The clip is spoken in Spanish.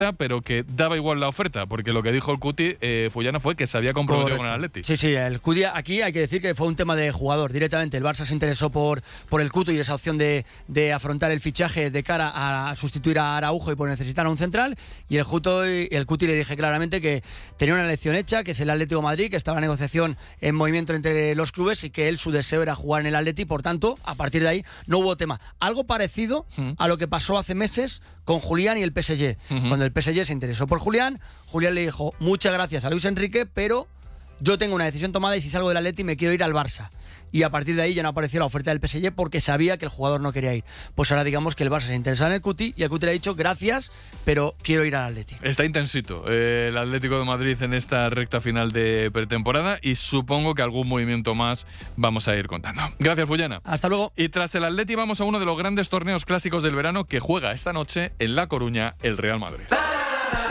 pero que daba igual la oferta, porque lo que dijo el Cuti, Fullana, fue que se había comprometido con el Atleti. Sí, el Cuti aquí hay que decir que fue un tema de jugador directamente. El Barça se interesó por el Cuti y esa opción de afrontar el fichaje de cara a sustituir a Araujo y por necesitar a un central, y el Cuti le dije claramente que tenía una elección hecha, que es el Atlético de Madrid, que estaba la negociación en movimiento entre los clubes y que él, su deseo era jugar en el Atleti, por tanto, a partir de ahí no hubo tema. Algo parecido a lo que pasó hace meses con Julián y el PSG. Cuando el PSG se interesó por Julián le dijo muchas gracias a Luis Enrique, pero yo tengo una decisión tomada y si salgo del Atleti me quiero ir al Barça. Y a partir de ahí ya no apareció la oferta del PSG porque sabía que el jugador no quería ir. Pues ahora digamos que el Barça se interesaba en el Cuti y el Cuti le ha dicho gracias, pero quiero ir al Atleti. Está intensito el Atlético de Madrid en esta recta final de pretemporada y supongo que algún movimiento más vamos a ir contando. Gracias, Fullana. Hasta luego. Y tras el Atleti vamos a uno de los grandes torneos clásicos del verano que juega esta noche en La Coruña el Real Madrid.